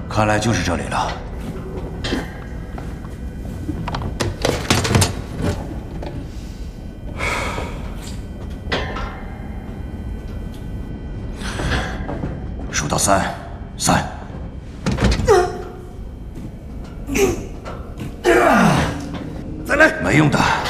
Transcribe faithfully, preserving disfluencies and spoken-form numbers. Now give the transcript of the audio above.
看来就是这里了。数到三，三。 再来， 没用的。